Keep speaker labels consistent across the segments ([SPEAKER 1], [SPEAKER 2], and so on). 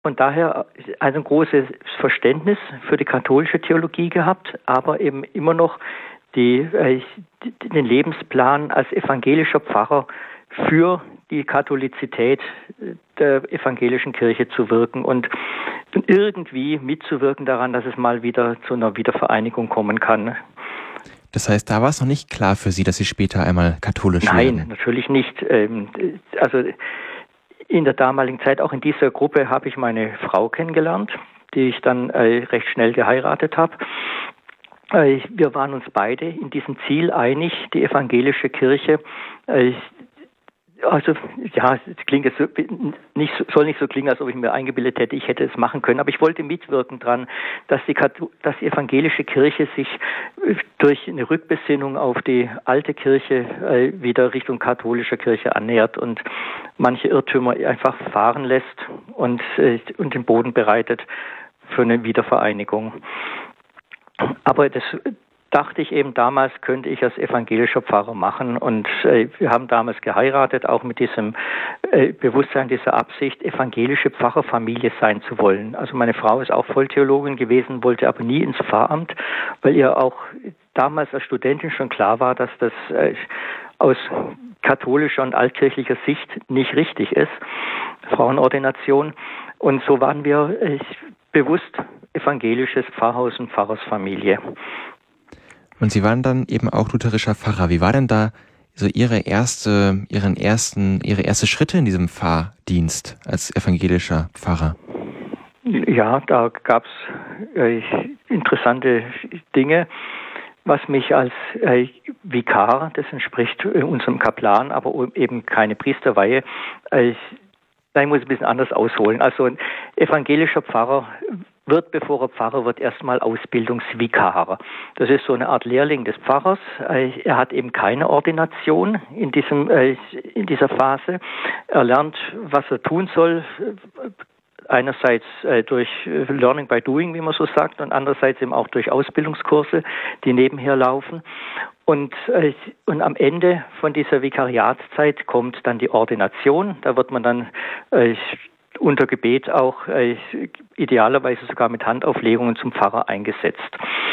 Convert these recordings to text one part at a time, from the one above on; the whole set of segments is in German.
[SPEAKER 1] von daher also ein großes Verständnis für die katholische Theologie gehabt, aber eben immer noch den Lebensplan als evangelischer Pfarrer für die Katholizität der evangelischen Kirche zu wirken und irgendwie mitzuwirken daran, dass es mal wieder zu einer Wiedervereinigung kommen kann.
[SPEAKER 2] Das heißt, da war es noch nicht klar für Sie, dass Sie später einmal katholisch werden?
[SPEAKER 1] Nein, natürlich nicht. Also in der damaligen Zeit, auch in dieser Gruppe, habe ich meine Frau kennengelernt, die ich dann recht schnell geheiratet habe. Wir waren uns beide in diesem Ziel einig, die evangelische Kirche. Also ja, es klingt jetzt soll nicht so klingen, als ob ich mir eingebildet hätte, ich hätte es machen können, aber ich wollte mitwirken dran, dass die evangelische Kirche sich durch eine Rückbesinnung auf die alte Kirche wieder Richtung katholischer Kirche annähert und manche Irrtümer einfach fahren lässt und den Boden bereitet für eine Wiedervereinigung. Aber das dachte ich eben damals, könnte ich als evangelischer Pfarrer machen. Und wir haben damals geheiratet, auch mit diesem Bewusstsein, dieser Absicht, evangelische Pfarrerfamilie sein zu wollen. Also meine Frau ist auch Volltheologin gewesen, wollte aber nie ins Pfarramt, weil ihr auch damals als Studentin schon klar war, dass das aus katholischer und altkirchlicher Sicht nicht richtig ist, Frauenordination. Und so waren wir bewusst evangelisches Pfarrhaus und Pfarrersfamilie.
[SPEAKER 2] Und Sie waren dann eben auch lutherischer Pfarrer. Wie war denn da so Ihre ersten Schritte in diesem Pfarrdienst als evangelischer Pfarrer?
[SPEAKER 1] Ja, da gab es interessante Dinge, was mich als Vikar, das entspricht unserem Kaplan, aber eben keine Priesterweihe, ich muss ein bisschen anders ausholen. Also ein evangelischer Pfarrer wird, bevor er Pfarrer wird, erstmal Ausbildungsvikar. Das ist so eine Art Lehrling des Pfarrers. Er hat eben keine Ordination in dieser Phase. Er lernt, was er tun soll, einerseits durch Learning by Doing, wie man so sagt, und andererseits eben auch durch Ausbildungskurse, die nebenher laufen. Und am Ende von dieser Vikariatszeit kommt dann die Ordination. Da wird man dann unter Gebet auch idealerweise sogar mit Handauflegungen zum Pfarrer eingesetzt.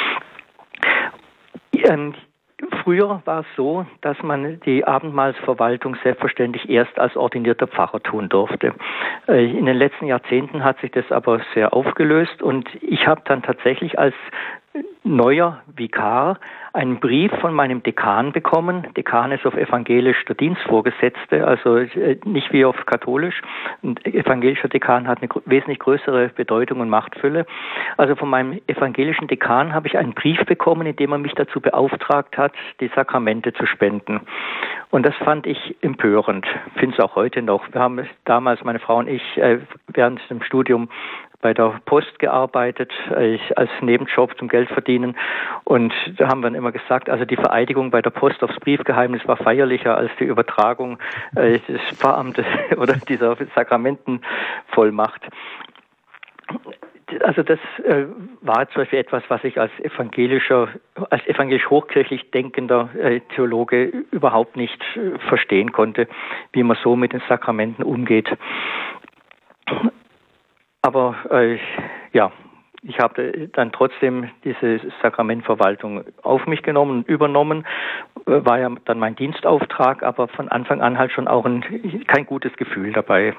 [SPEAKER 1] Früher war es so, dass man die Abendmahlsverwaltung selbstverständlich erst als ordinierter Pfarrer tun durfte. In den letzten Jahrzehnten hat sich das aber sehr aufgelöst und ich habe dann tatsächlich als neuer Vikar einen Brief von meinem Dekan bekommen. Dekan ist auf evangelisch der Dienstvorgesetzte, also nicht wie auf katholisch. Ein evangelischer Dekan hat eine wesentlich größere Bedeutung und Machtfülle. Also von meinem evangelischen Dekan habe ich einen Brief bekommen, in dem er mich dazu beauftragt hat, die Sakramente zu spenden. Und das fand ich empörend, finde es auch heute noch. Wir haben damals, meine Frau und ich, während dem Studium bei der Post gearbeitet, als Nebenjob zum Geld verdienen. Und da haben wir dann immer gesagt, also die Vereidigung bei der Post aufs Briefgeheimnis war feierlicher als die Übertragung des Pfarramtes oder dieser Sakramentenvollmacht. Also das war zum Beispiel etwas, was ich als evangelisch hochkirchlich denkender Theologe überhaupt nicht verstehen konnte, wie man so mit den Sakramenten umgeht. Aber ich habe dann trotzdem diese Sakramentverwaltung auf mich genommen und übernommen, war ja dann mein Dienstauftrag, aber von Anfang an halt schon auch kein gutes Gefühl dabei.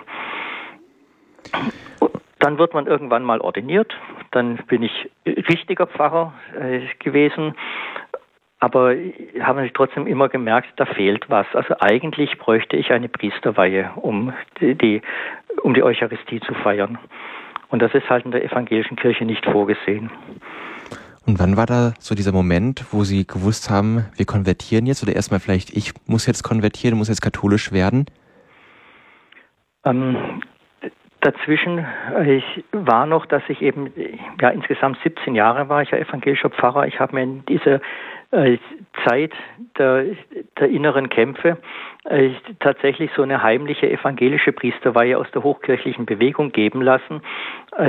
[SPEAKER 1] Dann wird man irgendwann mal ordiniert, dann bin ich richtiger Pfarrer gewesen, aber habe natürlich trotzdem immer gemerkt, da fehlt was. Also eigentlich bräuchte ich eine Priesterweihe, um die Eucharistie zu feiern. Und das ist halt in der evangelischen Kirche nicht vorgesehen.
[SPEAKER 2] Und wann war da so dieser Moment, wo Sie gewusst haben, wir konvertieren jetzt oder erstmal vielleicht, ich muss jetzt konvertieren, muss jetzt katholisch werden?
[SPEAKER 1] Dazwischen war noch, dass ich eben, insgesamt 17 Jahre war ich ja evangelischer Pfarrer. Ich habe mir in dieser Zeit der inneren Kämpfe tatsächlich so eine heimliche evangelische Priesterweihe aus der hochkirchlichen Bewegung geben lassen,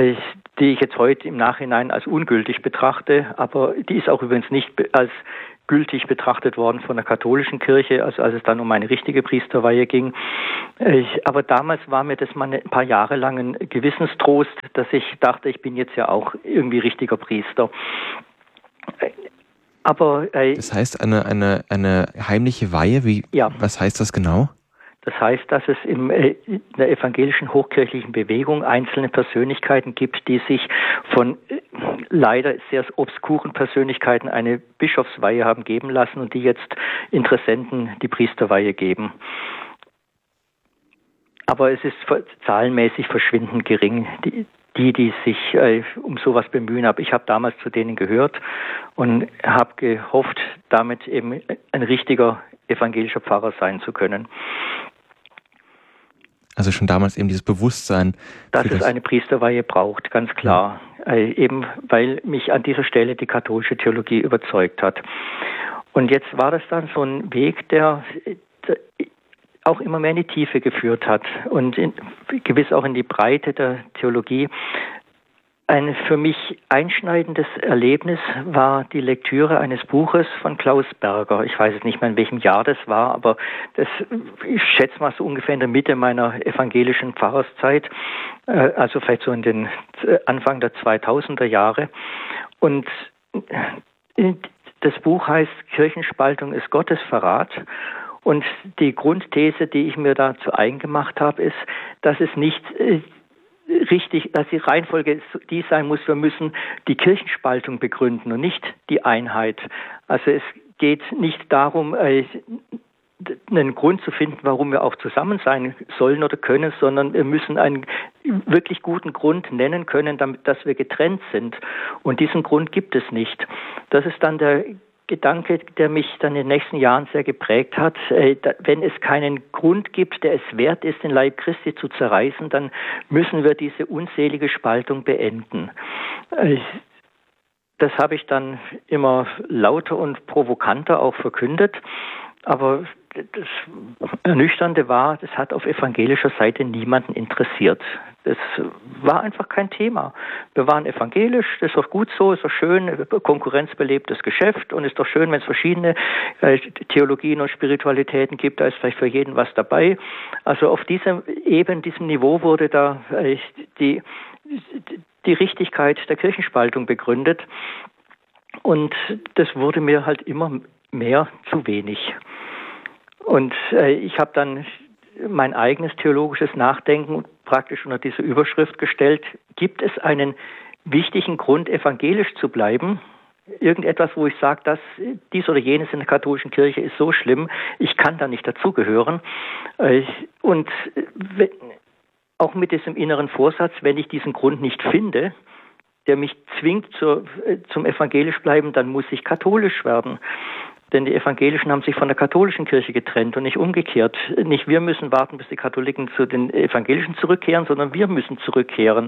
[SPEAKER 1] die ich jetzt heute im Nachhinein als ungültig betrachte, aber die ist auch übrigens nicht als gültig betrachtet worden von der katholischen Kirche, also als es dann um eine richtige Priesterweihe ging. Aber damals war mir das mal ein paar Jahre lang ein Gewissenstrost, dass ich dachte, ich bin jetzt ja auch irgendwie richtiger Priester. Aber
[SPEAKER 2] das heißt eine heimliche Weihe, was heißt das genau?
[SPEAKER 1] Das heißt, dass es in der evangelischen hochkirchlichen Bewegung einzelne Persönlichkeiten gibt, die sich von leider sehr obskuren Persönlichkeiten eine Bischofsweihe haben geben lassen und die jetzt Interessenten die Priesterweihe geben. Aber es ist zahlenmäßig verschwindend gering, die sich um sowas bemühen. Aber ich habe damals zu denen gehört und habe gehofft, damit eben ein richtiger evangelischer Pfarrer sein zu können.
[SPEAKER 2] Also schon damals eben dieses Bewusstsein.
[SPEAKER 1] Dass es eine Priesterweihe braucht, ganz klar. Ja. Eben weil mich an dieser Stelle die katholische Theologie überzeugt hat. Und jetzt war das dann so ein Weg, der auch immer mehr in die Tiefe geführt hat und gewiss auch in die Breite der Theologie. Ein für mich einschneidendes Erlebnis war die Lektüre eines Buches von Klaus Berger. Ich weiß es nicht mehr, in welchem Jahr das war, aber ich schätze mal so ungefähr in der Mitte meiner evangelischen Pfarrerszeit, also vielleicht so in den Anfang der 2000er Jahre. Und das Buch heißt Kirchenspaltung ist Gottesverrat. Und die Grundthese, die ich mir da zu eigen gemacht habe, ist, dass es nicht richtig, dass die Reihenfolge die sein muss, wir müssen die Kirchenspaltung begründen und nicht die Einheit. Also es geht nicht darum, einen Grund zu finden, warum wir auch zusammen sein sollen oder können, sondern wir müssen einen wirklich guten Grund nennen können, damit, dass wir getrennt sind. Und diesen Grund gibt es nicht. Das ist dann der Gedanke, der mich dann in den nächsten Jahren sehr geprägt hat. Wenn es keinen Grund gibt, der es wert ist, den Leib Christi zu zerreißen, dann müssen wir diese unselige Spaltung beenden. Das habe ich dann immer lauter und provokanter auch verkündet, aber das Ernüchternde war, das hat auf evangelischer Seite niemanden interessiert. Das war einfach kein Thema. Wir waren evangelisch, das ist doch gut so, ist doch schön, konkurrenzbelebtes Geschäft und ist doch schön, wenn es verschiedene Theologien und Spiritualitäten gibt, da ist vielleicht für jeden was dabei. Also auf diesem Niveau wurde da die Richtigkeit der Kirchenspaltung begründet und das wurde mir halt immer mehr zu wenig. Und ich habe dann mein eigenes theologisches Nachdenken praktisch unter diese Überschrift gestellt: Gibt es einen wichtigen Grund, evangelisch zu bleiben? Irgendetwas, wo ich sage, dass dies oder jenes in der katholischen Kirche ist so schlimm, ich kann da nicht dazugehören. Und auch mit diesem inneren Vorsatz, wenn ich diesen Grund nicht finde, der mich zwingt zum evangelisch bleiben, dann muss ich katholisch werden. Denn die Evangelischen haben sich von der katholischen Kirche getrennt und nicht umgekehrt. Nicht wir müssen warten, bis die Katholiken zu den Evangelischen zurückkehren, sondern wir müssen zurückkehren,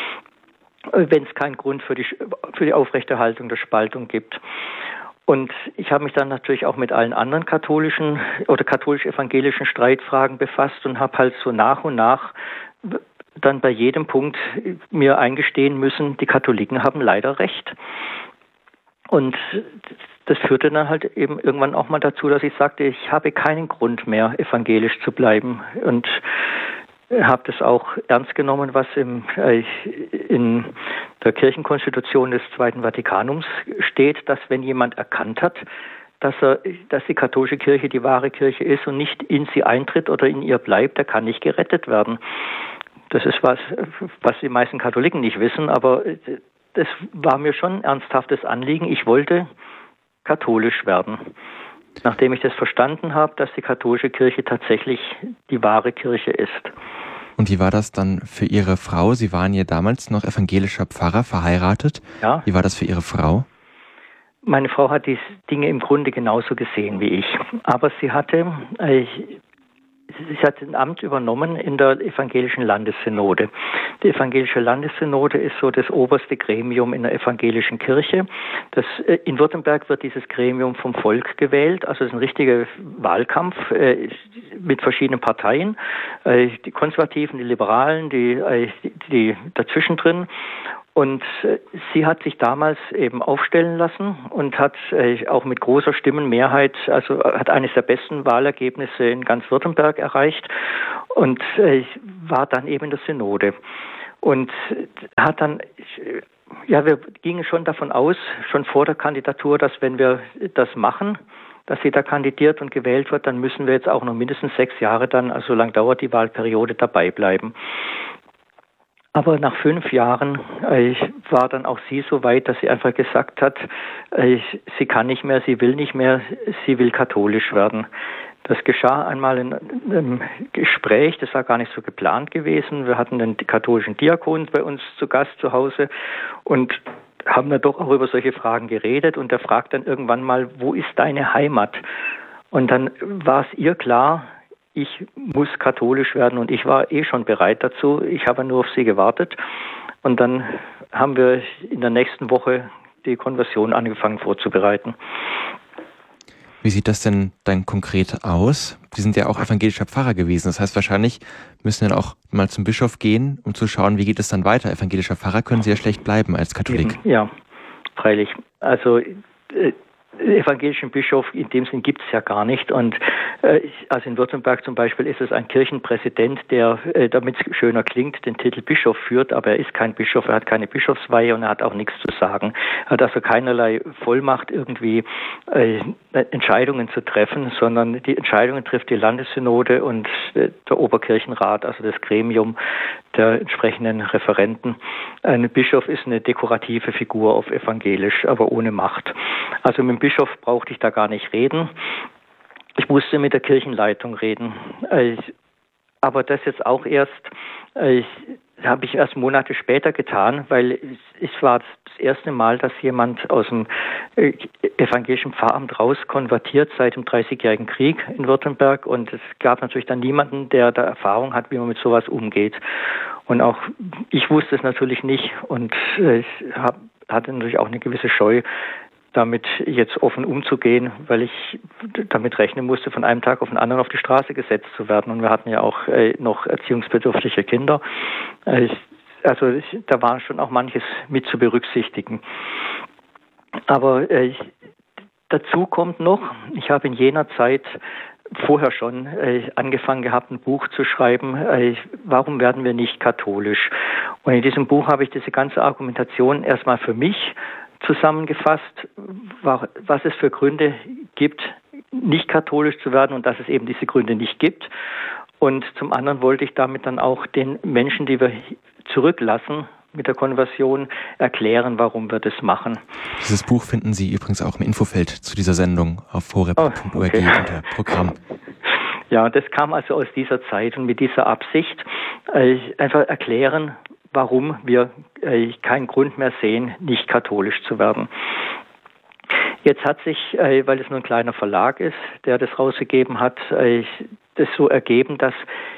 [SPEAKER 1] wenn es keinen Grund für die Aufrechterhaltung der Spaltung gibt. Und ich habe mich dann natürlich auch mit allen anderen katholischen oder katholisch-evangelischen Streitfragen befasst und habe halt so nach und nach dann bei jedem Punkt mir eingestehen müssen, die Katholiken haben leider recht. Und das führte dann halt eben irgendwann auch mal dazu, dass ich sagte, ich habe keinen Grund mehr, evangelisch zu bleiben. Und habe das auch ernst genommen, was in der Kirchenkonstitution des Zweiten Vatikanums steht, dass wenn jemand erkannt hat, dass die katholische Kirche die wahre Kirche ist und nicht in sie eintritt oder in ihr bleibt, der kann nicht gerettet werden. Das ist was die meisten Katholiken nicht wissen, aber das war mir schon ein ernsthaftes Anliegen. Ich wollte katholisch werden, nachdem ich das verstanden habe, dass die katholische Kirche tatsächlich die wahre Kirche ist.
[SPEAKER 2] Und wie war das dann für Ihre Frau? Sie waren ja damals noch evangelischer Pfarrer, verheiratet. Ja. Wie war das für Ihre Frau?
[SPEAKER 1] Meine Frau hat die Dinge im Grunde genauso gesehen wie ich. Aber sie hat ein Amt übernommen in der evangelischen Landessynode. Die evangelische Landessynode ist so das oberste Gremium in der evangelischen Kirche. In Württemberg wird dieses Gremium vom Volk gewählt, also es ist ein richtiger Wahlkampf mit verschiedenen Parteien, die Konservativen, die Liberalen, die dazwischen drin. Und sie hat sich damals eben aufstellen lassen und hat auch mit großer Stimmenmehrheit, also hat eines der besten Wahlergebnisse in ganz Württemberg erreicht und war dann eben in der Synode. Und hat dann, ja, wir gingen schon davon aus, schon vor der Kandidatur, dass wenn wir das machen, dass sie da kandidiert und gewählt wird, dann müssen wir jetzt auch noch mindestens 6 Jahre dann, also so lange dauert die Wahlperiode, dabei bleiben. Aber nach 5 Jahren war dann auch sie so weit, dass sie einfach gesagt hat, sie kann nicht mehr, sie will nicht mehr, sie will katholisch werden. Das geschah einmal in einem Gespräch, das war gar nicht so geplant gewesen. Wir hatten einen katholischen Diakon bei uns zu Gast zu Hause und haben dann doch auch über solche Fragen geredet. Und er fragt dann irgendwann mal, wo ist deine Heimat? Und dann war es ihr klar, ich muss katholisch werden und ich war schon bereit dazu. Ich habe nur auf sie gewartet. Und dann haben wir in der nächsten Woche die Konversion angefangen vorzubereiten.
[SPEAKER 2] Wie sieht das denn dann konkret aus? Sie sind ja auch evangelischer Pfarrer gewesen. Das heißt, wahrscheinlich müssen dann auch mal zum Bischof gehen, um zu schauen, wie geht es dann weiter. Evangelischer Pfarrer können Sie ja schlecht bleiben als Katholik.
[SPEAKER 1] Ja, freilich. Also evangelischen Bischof in dem Sinn gibt es ja gar nicht. Und also in Württemberg zum Beispiel ist es ein Kirchenpräsident, der, damit es schöner klingt, den Titel Bischof führt, aber er ist kein Bischof, er hat keine Bischofsweihe und er hat auch nichts zu sagen. Er hat also keinerlei Vollmacht, irgendwie Entscheidungen zu treffen, sondern die Entscheidungen trifft die Landessynode und der Oberkirchenrat, also das Gremium der entsprechenden Referenten. Ein Bischof ist eine dekorative Figur auf evangelisch, aber ohne Macht. Also mit dem Bischof brauchte ich da gar nicht reden. Ich musste mit der Kirchenleitung reden. Aber das jetzt auch erst, habe ich erst Monate später getan, weil es war das erste Mal, dass jemand aus dem evangelischen Pfarramt raus konvertiert seit dem 30-jährigen Krieg in Württemberg. Und es gab natürlich dann niemanden, der da Erfahrung hat, wie man mit sowas umgeht. Und auch ich wusste es natürlich nicht und ich hatte natürlich auch eine gewisse Scheu, damit jetzt offen umzugehen, weil ich damit rechnen musste, von einem Tag auf den anderen auf die Straße gesetzt zu werden. Und wir hatten ja auch noch erziehungsbedürftige Kinder. Da war schon auch manches mit zu berücksichtigen. Aber dazu kommt noch, ich habe in jener Zeit vorher schon angefangen gehabt, ein Buch zu schreiben, warum werden wir nicht katholisch? Und in diesem Buch habe ich diese ganze Argumentation erstmal für mich zusammengefasst, was es für Gründe gibt, nicht katholisch zu werden und dass es eben diese Gründe nicht gibt. Und zum anderen wollte ich damit dann auch den Menschen, die wir zurücklassen mit der Konversion, erklären, warum wir das machen.
[SPEAKER 2] Dieses Buch finden Sie übrigens auch im Infofeld zu dieser Sendung auf horeb.org unter Programm.
[SPEAKER 1] Ja, das kam also aus dieser Zeit und mit dieser Absicht einfach erklären, warum wir keinen Grund mehr sehen, nicht katholisch zu werden. Jetzt hat sich, weil es nur ein kleiner Verlag ist, der das rausgegeben hat, das so ergeben, dass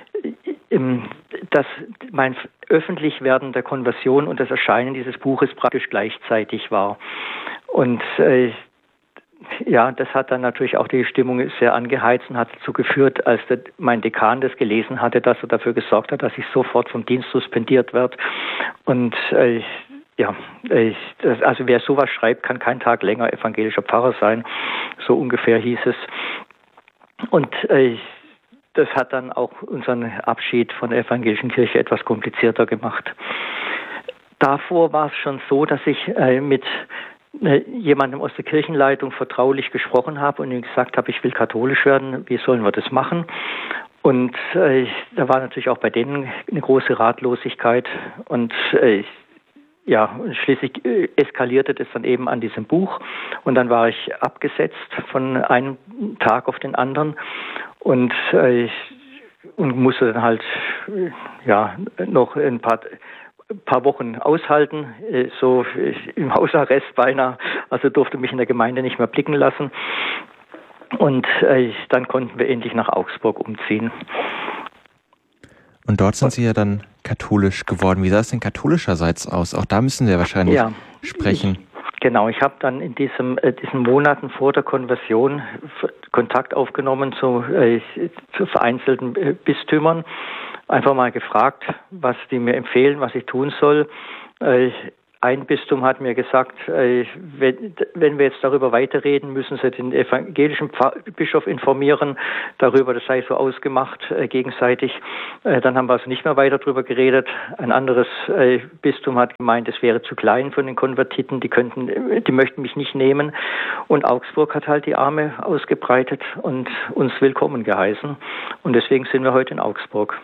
[SPEAKER 1] mein Öffentlichwerden der Konversion und das Erscheinen dieses Buches praktisch gleichzeitig war. Und ja, das hat dann natürlich auch die Stimmung sehr angeheizt und hat dazu geführt, als mein Dekan das gelesen hatte, dass er dafür gesorgt hat, dass ich sofort vom Dienst suspendiert werde. Und also wer sowas schreibt, kann keinen Tag länger evangelischer Pfarrer sein. So ungefähr hieß es. Und das hat dann auch unseren Abschied von der evangelischen Kirche etwas komplizierter gemacht. Davor war es schon so, dass ich mit jemandem aus der Kirchenleitung vertraulich gesprochen habe und ihm gesagt habe, ich will katholisch werden, wie sollen wir das machen? Und da war natürlich auch bei denen eine große Ratlosigkeit und schließlich eskalierte das dann eben an diesem Buch und dann war ich abgesetzt von einem Tag auf den anderen und musste dann halt noch ein paar Wochen aushalten, so im Hausarrest beinahe, also durfte mich in der Gemeinde nicht mehr blicken lassen und dann konnten wir endlich nach Augsburg umziehen.
[SPEAKER 2] Und dort sind Sie ja dann katholisch geworden. Wie sah es denn katholischerseits aus? Auch da müssen wir wahrscheinlich sprechen.
[SPEAKER 1] Genau, ich habe dann in diesen Monaten vor der Konversion Kontakt aufgenommen zu vereinzelten Bistümern, einfach mal gefragt, was die mir empfehlen, was ich tun soll. ein Bistum hat mir gesagt, wenn wir jetzt darüber weiterreden, müssen Sie den evangelischen Bischof informieren darüber, das sei so ausgemacht gegenseitig. Dann haben wir also nicht mehr weiter darüber geredet. Ein anderes Bistum hat gemeint, es wäre zu klein von den Konvertiten, die möchten mich nicht nehmen. Und Augsburg hat halt die Arme ausgebreitet und uns willkommen geheißen. Und deswegen sind wir heute in Augsburg.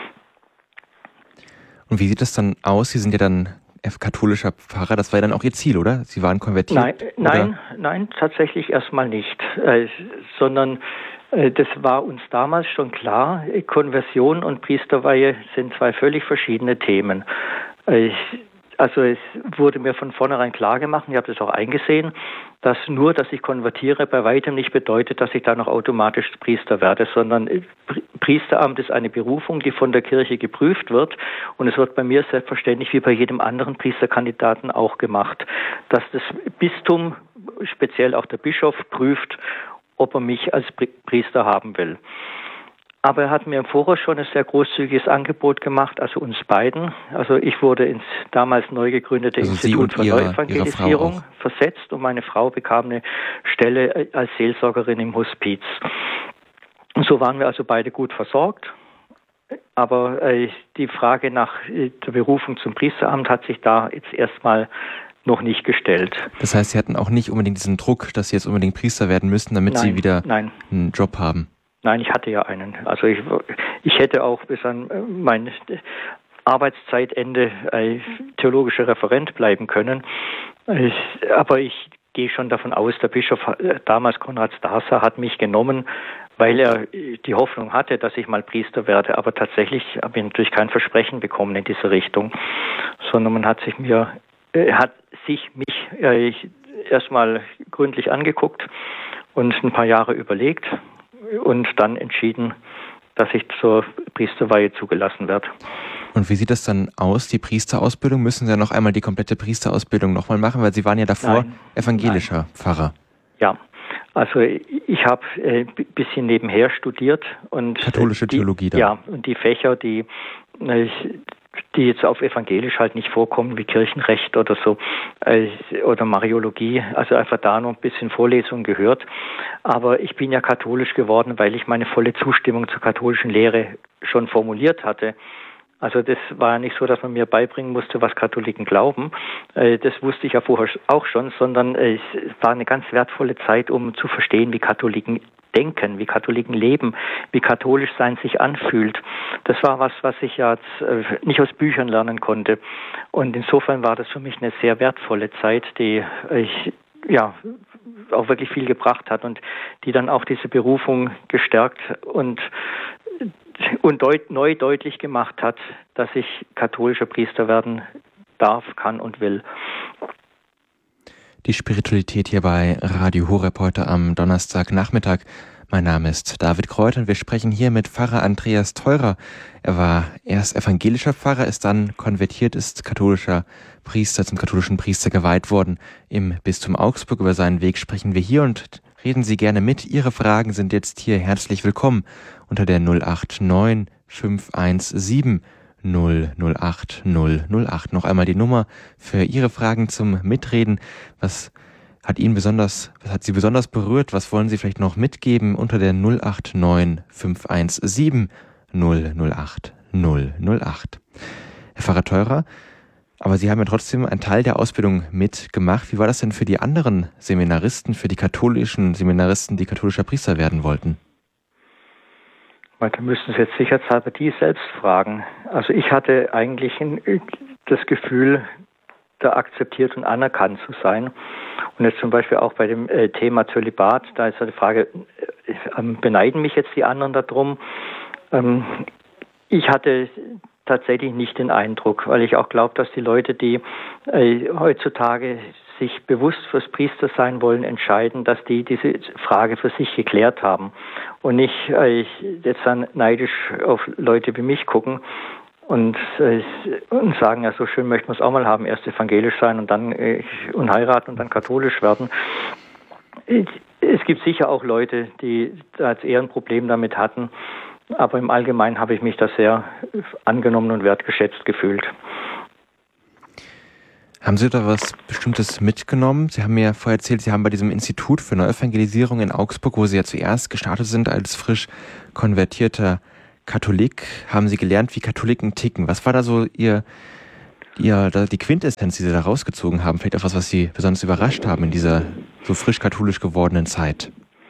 [SPEAKER 2] Und wie sieht das dann aus? Sie sind ja dann katholischer Pfarrer, das war ja dann auch Ihr Ziel, oder? Sie waren konvertiert?
[SPEAKER 1] Nein, tatsächlich erstmal nicht, sondern das war uns damals schon klar, Konversion und Priesterweihe sind zwei völlig verschiedene Themen. Also es wurde mir von vornherein klar gemacht, ich habe das auch eingesehen, dass nur, dass ich konvertiere, bei weitem nicht bedeutet, dass ich da noch automatisch Priester werde, sondern Priesteramt ist eine Berufung, die von der Kirche geprüft wird und es wird bei mir selbstverständlich wie bei jedem anderen Priesterkandidaten auch gemacht, dass das Bistum, speziell auch der Bischof, prüft, ob er mich als Priester haben will. Aber er hat mir im Voraus schon ein sehr großzügiges Angebot gemacht, also uns beiden. Also ich wurde ins damals neu gegründete Institut für Neuevangelisierung versetzt und meine Frau bekam eine Stelle als Seelsorgerin im Hospiz. Und so waren wir also beide gut versorgt. Aber die Frage nach der Berufung zum Priesteramt hat sich da jetzt erstmal noch nicht gestellt.
[SPEAKER 2] Das heißt, Sie hatten auch nicht unbedingt diesen Druck, dass Sie jetzt unbedingt Priester werden müssten, damit Sie wieder einen Job haben?
[SPEAKER 1] Nein, ich hatte ja einen. Also ich hätte auch bis an mein Arbeitszeitende theologischer Referent bleiben können. Aber ich gehe schon davon aus, der Bischof damals, Konrad Stasser, hat mich genommen, weil er die Hoffnung hatte, dass ich mal Priester werde. Aber tatsächlich habe ich natürlich kein Versprechen bekommen in diese Richtung, sondern man hat sich mich erstmal gründlich angeguckt und ein paar Jahre überlegt und dann entschieden, dass ich zur Priesterweihe zugelassen werde.
[SPEAKER 2] Und wie sieht das dann aus, die Priesterausbildung? Müssen Sie ja noch einmal die komplette Priesterausbildung nochmal machen, weil Sie waren ja davor evangelischer Pfarrer. Ja,
[SPEAKER 1] also ich habe ein bisschen nebenher studiert. Und
[SPEAKER 2] katholische Theologie dann.
[SPEAKER 1] Ja, und die Fächer, die jetzt auf evangelisch halt nicht vorkommen, wie Kirchenrecht oder so, oder Mariologie, also einfach da noch ein bisschen Vorlesung gehört. Aber ich bin ja katholisch geworden, weil ich meine volle Zustimmung zur katholischen Lehre schon formuliert hatte. Also das war ja nicht so, dass man mir beibringen musste, was Katholiken glauben. Das wusste ich ja vorher auch schon, sondern es war eine ganz wertvolle Zeit, um zu verstehen, wie Katholiken denken, wie Katholiken leben, wie katholisch sein sich anfühlt. Das war was ich ja nicht aus Büchern lernen konnte. Und insofern war das für mich eine sehr wertvolle Zeit, die auch wirklich viel gebracht hat und die dann auch diese Berufung gestärkt und neu deutlich gemacht hat, dass ich katholischer Priester werden darf, kann und will.
[SPEAKER 2] Die Spiritualität hier bei Radio Horeb heute am Donnerstagnachmittag. Mein Name ist David Kreuth und wir sprechen hier mit Pfarrer Andreas Theurer. Er war erst evangelischer Pfarrer, ist dann konvertiert, ist katholischer Priester, zum katholischen Priester geweiht worden im Bistum Augsburg. Über seinen Weg sprechen wir hier und reden Sie gerne mit. Ihre Fragen sind jetzt hier herzlich willkommen unter der 089 517 008 008. Noch einmal die Nummer für Ihre Fragen zum Mitreden. Was hat Sie besonders berührt? Was wollen Sie vielleicht noch mitgeben unter der 089 517 008 008? Herr Pfarrer Theurer, aber Sie haben ja trotzdem einen Teil der Ausbildung mitgemacht. Wie war das denn für die anderen Seminaristen, für die katholischen Seminaristen, die katholischer Priester werden wollten?
[SPEAKER 1] Da müssen Sie jetzt sicherheitshalber die selbst fragen. Also ich hatte eigentlich das Gefühl, da akzeptiert und anerkannt zu sein. Und jetzt zum Beispiel auch bei dem Thema Zölibat, da ist ja die Frage, beneiden mich jetzt die anderen darum? Ich hatte tatsächlich nicht den Eindruck, weil ich auch glaube, dass die Leute, die heutzutage sich bewusst fürs Priestersein wollen, entscheiden, dass die diese Frage für sich geklärt haben und nicht jetzt dann neidisch auf Leute wie mich gucken und sagen, ja, so schön möchten wir es auch mal haben, erst evangelisch sein und dann und heiraten und dann katholisch werden. Es gibt sicher auch Leute, die da jetzt eher ein Problem damit hatten, aber im Allgemeinen habe ich mich da sehr angenommen und wertgeschätzt gefühlt.
[SPEAKER 2] Haben Sie da was Bestimmtes mitgenommen? Sie haben mir vorher erzählt, Sie haben bei diesem Institut für Neuevangelisierung in Augsburg, wo Sie ja zuerst gestartet sind als frisch konvertierter Katholik, haben Sie gelernt, wie Katholiken ticken. Was war da so die Quintessenz, die Sie da rausgezogen haben? Vielleicht auch was Sie besonders überrascht haben in dieser so frisch katholisch gewordenen Zeit?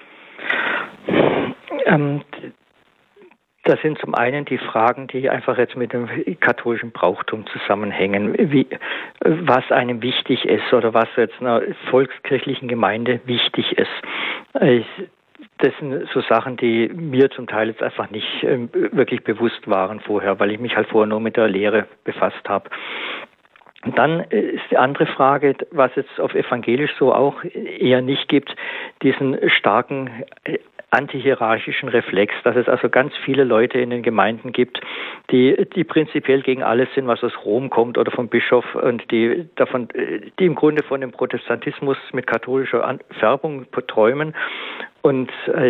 [SPEAKER 1] Das sind zum einen die Fragen, die einfach jetzt mit dem katholischen Brauchtum zusammenhängen, was einem wichtig ist oder was jetzt einer volkskirchlichen Gemeinde wichtig ist. Das sind so Sachen, die mir zum Teil jetzt einfach nicht wirklich bewusst waren vorher, weil ich mich halt vorher nur mit der Lehre befasst habe. Und dann ist die andere Frage, was jetzt auf evangelisch so auch eher nicht gibt, diesen starken antihierarchischen Reflex, dass es also ganz viele Leute in den Gemeinden gibt, die prinzipiell gegen alles sind, was aus Rom kommt oder vom Bischof und die im Grunde von dem Protestantismus mit katholischer Färbung träumen und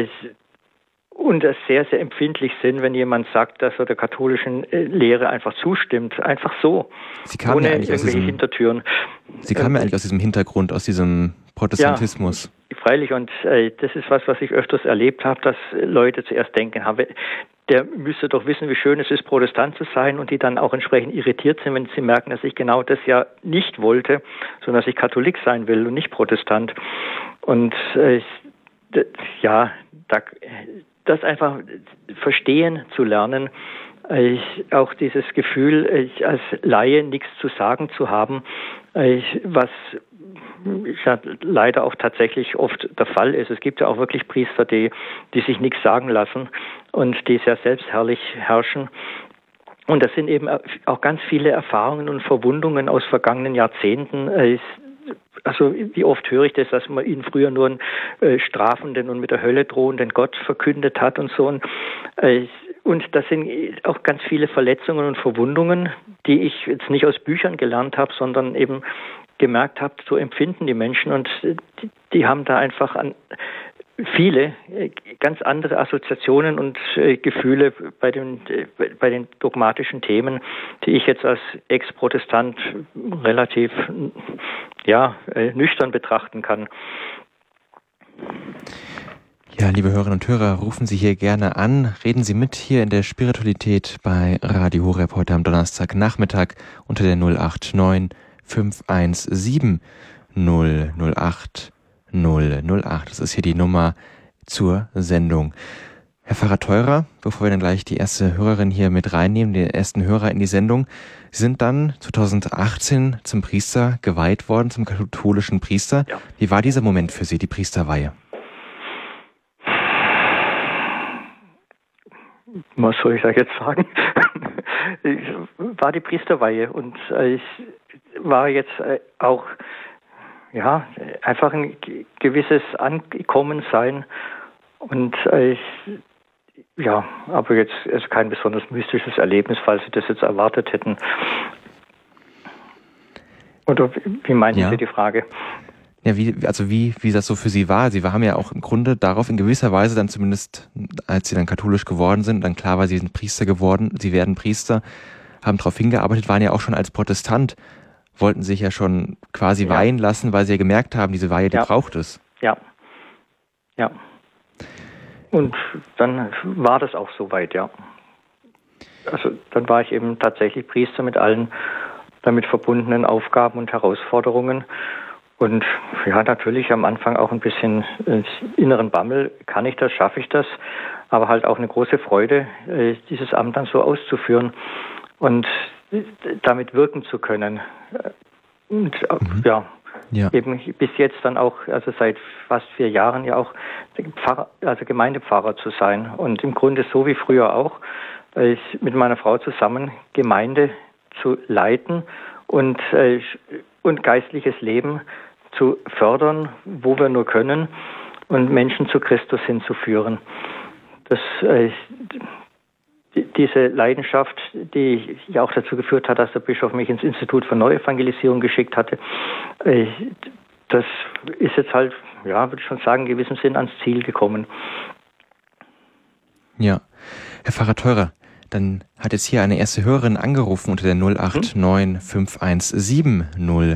[SPEAKER 1] sehr, sehr empfindlich sind, wenn jemand sagt, dass er der katholischen Lehre einfach zustimmt. Einfach so.
[SPEAKER 2] Sie kamen
[SPEAKER 1] ohne
[SPEAKER 2] ja eigentlich
[SPEAKER 1] irgendwelche Hintertüren.
[SPEAKER 2] Sie kamen ja eigentlich aus diesem Hintergrund, aus diesem Protestantismus.
[SPEAKER 1] Ja, freilich. Und das ist was ich öfters erlebt habe, dass Leute zuerst denken, der müsste doch wissen, wie schön es ist, Protestant zu sein, und die dann auch entsprechend irritiert sind, wenn sie merken, dass ich genau das ja nicht wollte, sondern dass ich Katholik sein will und nicht Protestant. Und das einfach verstehen zu lernen, auch dieses Gefühl, als Laie nichts zu sagen zu haben, was ja leider auch tatsächlich oft der Fall ist. Es gibt ja auch wirklich Priester, die sich nichts sagen lassen und die sehr selbstherrlich herrschen. Und das sind eben auch ganz viele Erfahrungen und Verwundungen aus vergangenen Jahrzehnten. Also wie oft höre ich das, dass man ihnen früher nur einen strafenden und mit der Hölle drohenden Gott verkündet hat und so. Und das sind auch ganz viele Verletzungen und Verwundungen, die ich jetzt nicht aus Büchern gelernt habe, sondern eben gemerkt habe, so empfinden die Menschen, und die haben da einfach viele ganz andere Assoziationen und Gefühle bei den dogmatischen Themen, die ich jetzt als Ex-Protestant relativ nüchtern betrachten kann.
[SPEAKER 2] Ja, liebe Hörerinnen und Hörer, rufen Sie hier gerne an, reden Sie mit hier in der Spiritualität bei Radio Horeb heute am Donnerstagnachmittag unter der 089 517 008 008. Das ist hier die Nummer zur Sendung. Herr Pfarrer Theurer, bevor wir dann gleich die erste Hörerin hier mit reinnehmen, den ersten Hörer in die Sendung, Sie sind dann 2018 zum Priester geweiht worden, zum katholischen Priester. Ja. Wie war dieser Moment für Sie, die Priesterweihe?
[SPEAKER 1] Was soll ich da jetzt sagen? War die Priesterweihe, und ich war jetzt auch einfach ein gewisses Ankommensein, und aber jetzt ist kein besonders mystisches Erlebnis, falls Sie das jetzt erwartet hätten. Oder wie meinen Sie die Frage?
[SPEAKER 2] Ja, wie das so für Sie war. Sie haben ja auch im Grunde darauf in gewisser Weise dann zumindest, als Sie dann katholisch geworden sind, dann klar war, Sie sind Priester geworden, Sie werden Priester, haben darauf hingearbeitet, waren ja auch schon als Protestant, wollten sich ja schon quasi weihen lassen, weil Sie ja gemerkt haben, diese Weihe, die braucht es. Ja. Und dann war das auch soweit, ja. Also dann war ich eben tatsächlich Priester mit allen damit verbundenen Aufgaben und Herausforderungen. Und ja, natürlich am Anfang auch ein bisschen inneren Bammel. Kann ich das, schaffe ich das? Aber halt auch eine große Freude, dieses Amt dann so auszuführen und damit wirken zu können. Und eben bis jetzt dann auch, also seit fast 4 Jahren ja auch Gemeindepfarrer zu sein. Und im Grunde so wie früher auch, mit meiner Frau zusammen Gemeinde zu leiten und geistliches Leben zu fördern, wo wir nur können, und Menschen zu Christus hinzuführen. Diese Leidenschaft, die ja auch dazu geführt hat, dass der Bischof mich ins Institut für Neuevangelisierung geschickt hatte, das ist jetzt halt, würde ich schon sagen, in gewissem Sinn ans Ziel gekommen. Ja, Herr Pfarrer Theurer, Dann hat jetzt hier eine erste Hörerin angerufen unter der 089 517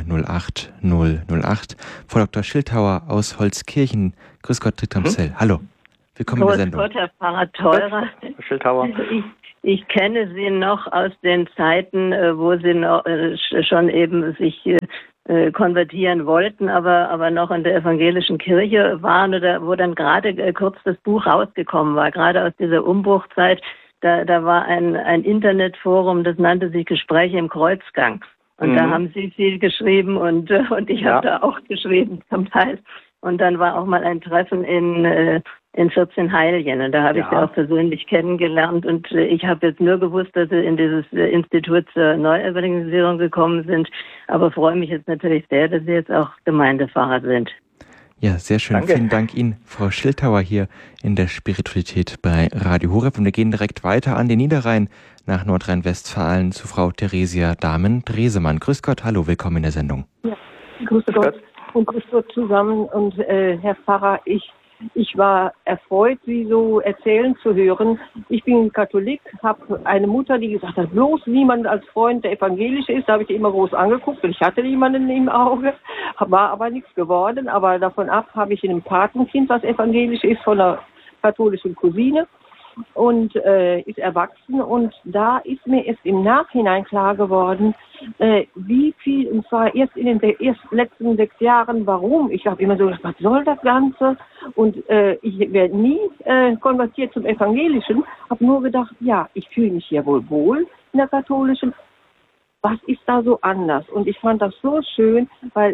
[SPEAKER 2] 008 008. Frau Dr. Schildhauer aus Holzkirchen. Grüß Gott, Tritt-Zell. Hallo, willkommen in der Sendung.
[SPEAKER 3] Grüß Gott, Herr Pfarrer Theurer.
[SPEAKER 1] Schildhauer.
[SPEAKER 3] Ich kenne Sie noch aus den Zeiten, wo Sie noch, schon eben sich konvertieren wollten, aber noch in der evangelischen Kirche waren, oder wo dann gerade kurz das Buch rausgekommen war, gerade aus dieser Umbruchzeit. Da war ein Internetforum, das nannte sich Gespräche im Kreuzgang. Und da haben Sie viel geschrieben und ich habe da auch geschrieben zum Teil. Und dann war auch mal ein Treffen in 14-Heiljen. Und da habe ich Sie auch persönlich kennengelernt. Und ich habe jetzt nur gewusst, dass Sie in dieses Institut zur Neuevangelisierung gekommen sind. Aber freue mich jetzt natürlich sehr, dass Sie jetzt auch Gemeindepfarrer sind.
[SPEAKER 2] Ja, sehr schön.
[SPEAKER 1] Danke.
[SPEAKER 2] Vielen Dank Ihnen, Frau Schildhauer, hier in der Spiritualität bei Radio Horeb. Und wir gehen direkt weiter an den Niederrhein nach Nordrhein-Westfalen zu Frau Theresia Dahmen-Dresemann. Grüß Gott, hallo, willkommen in der Sendung.
[SPEAKER 4] Ja, grüß Gott und grüß Gott zusammen. Und Herr Pfarrer, ich war erfreut, Sie so erzählen zu hören. Ich bin Katholik, habe eine Mutter, die gesagt hat, bloß niemand als Freund, der evangelisch ist. Da habe ich die immer groß angeguckt und ich hatte niemanden im Auge, war aber nichts geworden. Aber davon ab habe ich ein Patenkind, das evangelisch ist, von einer katholischen Cousine und ist erwachsen. Und da ist mir erst im Nachhinein klar geworden, wie viel, und zwar erst in den letzten 6 Jahren, warum. Ich habe immer so gedacht, was soll das Ganze? Und ich werde nie konvertiert zum Evangelischen, habe nur gedacht, ja, ich fühle mich hier wohl in der katholischen. Was ist da so anders? Und ich fand das so schön, weil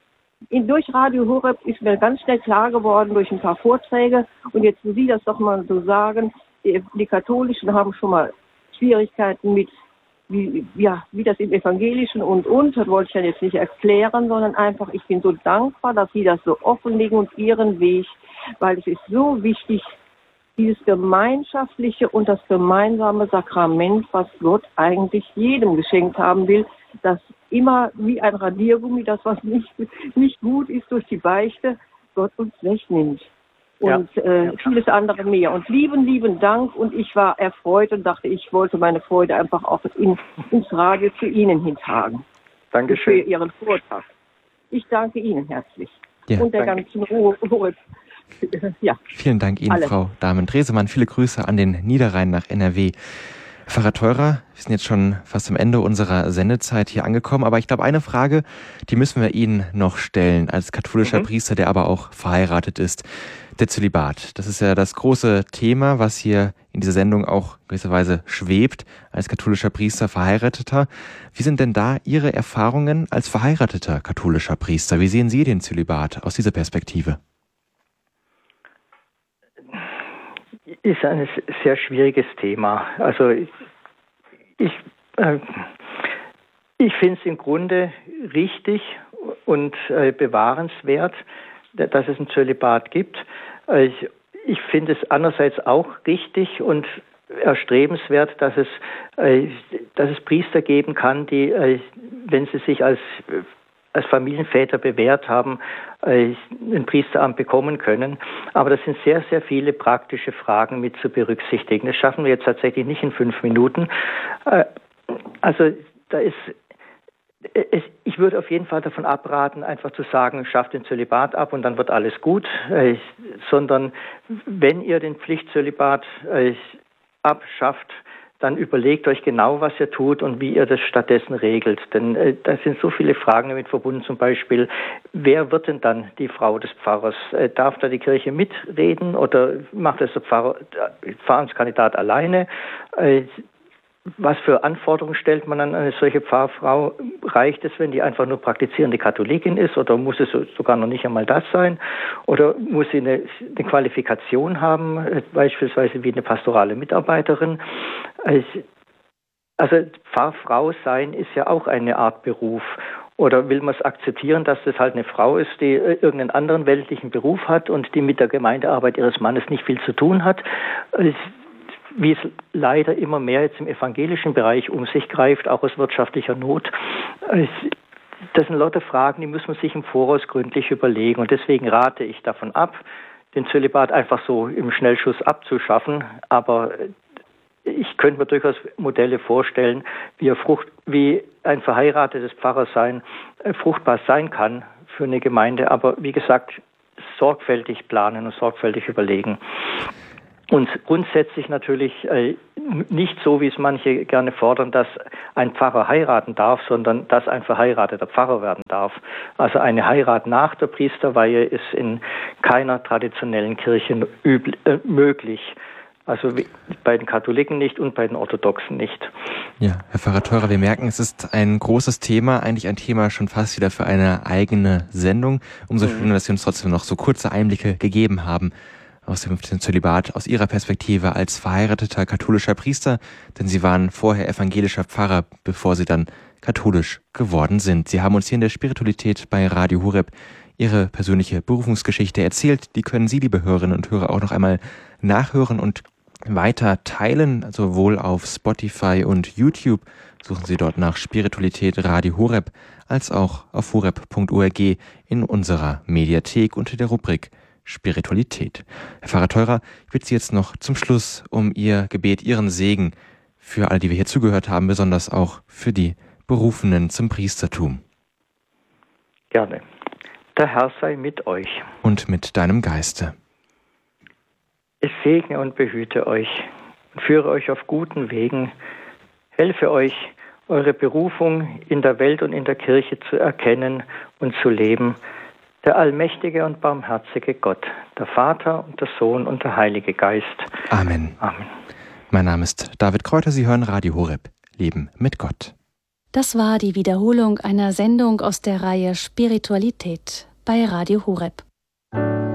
[SPEAKER 4] durch Radio Horeb ist mir ganz schnell klar geworden, durch ein paar Vorträge, und jetzt, wo Sie das doch mal so sagen, die Katholischen haben schon mal Schwierigkeiten mit, wie das im Evangelischen und, das wollte ich ja jetzt nicht erklären, sondern einfach, ich bin so dankbar, dass Sie das so offenlegen und Ihren Weg, weil es ist so wichtig, dieses Gemeinschaftliche und das gemeinsame Sakrament, was Gott eigentlich jedem geschenkt haben will, das immer wie ein Radiergummi, das was nicht gut ist durch die Beichte, Gott uns wegnimmt. Und vieles andere mehr. Und lieben Dank. Und ich war erfreut und dachte, ich wollte meine Freude einfach auch ins Radio zu Ihnen hintragen.
[SPEAKER 1] Dankeschön.
[SPEAKER 4] Für Ihren Vortrag. Ich danke Ihnen herzlich.
[SPEAKER 2] Ja,
[SPEAKER 4] und der ganzen Ruhe. Ja.
[SPEAKER 2] Vielen Dank Ihnen,
[SPEAKER 4] Alle.
[SPEAKER 2] Frau Dahmen-Dresemann. Viele Grüße an den Niederrhein nach NRW. Pfarrer Theurer, wir sind jetzt schon fast am Ende unserer Sendezeit hier angekommen, aber ich glaube, eine Frage, die müssen wir Ihnen noch stellen, als katholischer Priester, der aber auch verheiratet ist. Der Zölibat, das ist ja das große Thema, was hier in dieser Sendung auch gewisserweise schwebt, als katholischer Priester, Verheirateter. Wie sind denn da Ihre Erfahrungen als verheirateter katholischer Priester? Wie sehen Sie den Zölibat aus dieser Perspektive?
[SPEAKER 1] Ist ein sehr schwieriges Thema. Also ich finde es im Grunde richtig und bewahrenswert, dass es ein Zölibat gibt. Ich finde es andererseits auch richtig und erstrebenswert, dass es Priester geben kann, die, wenn sie sich als Familienväter bewährt haben, ein Priesteramt bekommen können. Aber das sind sehr, sehr viele praktische Fragen mit zu berücksichtigen. Das schaffen wir jetzt tatsächlich nicht in 5 Minuten. Also ich würde auf jeden Fall davon abraten, einfach zu sagen, schafft den Zölibat ab und dann wird alles gut, sondern wenn ihr den Pflichtzölibat abschafft, dann überlegt euch genau, was ihr tut und wie ihr das stattdessen regelt. Denn da sind so viele Fragen damit verbunden, zum Beispiel, wer wird denn dann die Frau des Pfarrers? Darf da die Kirche mitreden oder macht das der Pfarramtskandidat alleine? Was für Anforderungen stellt man an eine solche Pfarrfrau? Reicht es, wenn die einfach nur praktizierende Katholikin ist oder muss es sogar noch nicht einmal das sein? Oder muss sie eine Qualifikation haben, beispielsweise wie eine pastorale Mitarbeiterin? Also Pfarrfrau sein ist ja auch eine Art Beruf. Oder will man es akzeptieren, dass das halt eine Frau ist, die irgendeinen anderen weltlichen Beruf hat und die mit der Gemeindearbeit ihres Mannes nicht viel zu tun hat? Wie es leider immer mehr jetzt im evangelischen Bereich um sich greift, auch aus wirtschaftlicher Not. Das sind lauter Fragen, die muss man sich im Voraus gründlich überlegen. Und deswegen rate ich davon ab, den Zölibat einfach so im Schnellschuss abzuschaffen. Aber ich könnte mir durchaus Modelle vorstellen, wie ein verheiratetes Pfarrersein fruchtbar sein kann für eine Gemeinde, aber wie gesagt, sorgfältig planen und sorgfältig überlegen. Und grundsätzlich natürlich nicht so, wie es manche gerne fordern, dass ein Pfarrer heiraten darf, sondern dass ein verheirateter Pfarrer werden darf. Also eine Heirat nach der Priesterweihe ist in keiner traditionellen Kirche möglich. Also bei den Katholiken nicht und bei den Orthodoxen nicht.
[SPEAKER 2] Ja, Herr Pfarrer Theurer, wir merken, es ist ein großes Thema, eigentlich ein Thema schon fast wieder für eine eigene Sendung. Umso schöner, dass Sie uns trotzdem noch so kurze Einblicke gegeben haben aus dem Zölibat, aus Ihrer Perspektive als verheirateter katholischer Priester, denn Sie waren vorher evangelischer Pfarrer, bevor Sie dann katholisch geworden sind. Sie haben uns hier in der Spiritualität bei Radio Horeb Ihre persönliche Berufungsgeschichte erzählt. Die können Sie, liebe Hörerinnen und Hörer, auch noch einmal nachhören und weiter teilen, sowohl auf Spotify und YouTube. Suchen Sie dort nach Spiritualität Radio Horeb, als auch auf horeb.org in unserer Mediathek unter der Rubrik Spiritualität. Herr Pfarrer Theurer, ich bitte Sie jetzt noch zum Schluss um Ihr Gebet, Ihren Segen für alle, die wir hier zugehört haben, besonders auch für die Berufenen zum Priestertum.
[SPEAKER 1] Gerne. Der Herr sei mit euch.
[SPEAKER 2] Und mit deinem Geiste.
[SPEAKER 1] Es segne und behüte euch und führe euch auf guten Wegen, helfe euch, eure Berufung in der Welt und in der Kirche zu erkennen und zu leben, der allmächtige und barmherzige Gott, der Vater und der Sohn und der Heilige Geist.
[SPEAKER 2] Amen.
[SPEAKER 1] Amen.
[SPEAKER 2] Mein Name ist David Kräuter, Sie hören Radio Horeb, Leben mit Gott.
[SPEAKER 5] Das war die Wiederholung einer Sendung aus der Reihe Spiritualität bei Radio Horeb.